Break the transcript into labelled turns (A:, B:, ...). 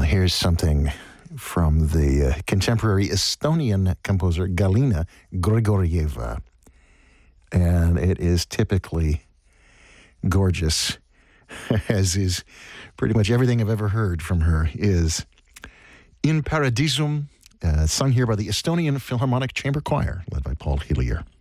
A: Here's something from the contemporary Estonian composer Galina Grigorieva. And it is typically gorgeous, as is pretty much everything I've ever heard from her is In Paradisum, sung here by the Estonian Philharmonic Chamber Choir, led by Paul Hillier.